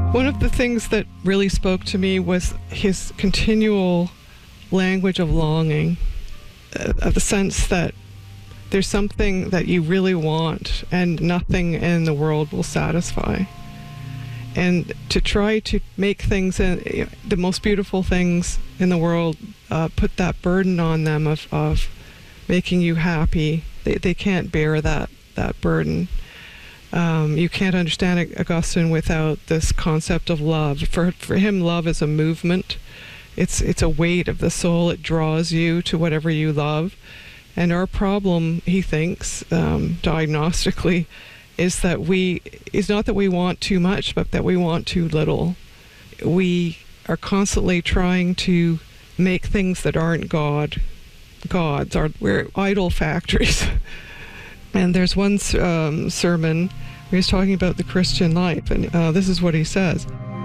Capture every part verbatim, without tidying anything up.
One of the things that really spoke to me was his continual language of longing, uh, of the sense that there's something that you really want and nothing in the world will satisfy. And to try to make things, in, the most beautiful things in the world, uh, put that burden on them of, of making you happy. They, they can't bear that, that burden. Um, you can't understand Augustine without this concept of love. For for him, love is a movement. It's it's a weight of the soul. It draws you to whatever you love. And our problem, he thinks, um, diagnostically, is that we is not that we want too much, but that we want too little. We are constantly trying to make things that aren't God, gods. Are we're idol factories. And there's one um, sermon where he's talking about the Christian life, and uh, this is what he says.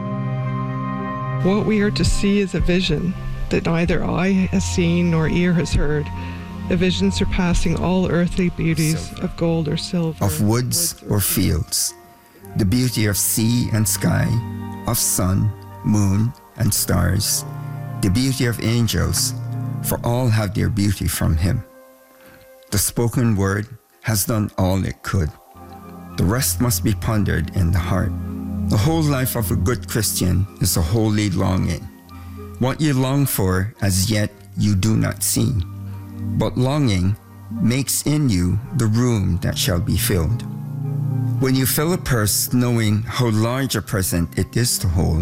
What we are to see is a vision that neither eye has seen nor ear has heard, a vision surpassing all earthly beauties silver. Of gold or silver, of woods, woods or, or fields, the beauty of sea and sky, of sun, moon, and stars, the beauty of angels, for all have their beauty from him. The spoken word has done all it could. The rest must be pondered in the heart. The whole life of a good Christian is a holy longing. What you long for as yet you do not see, but longing makes in you the room that shall be filled. When you fill a purse knowing how large a present it is to hold,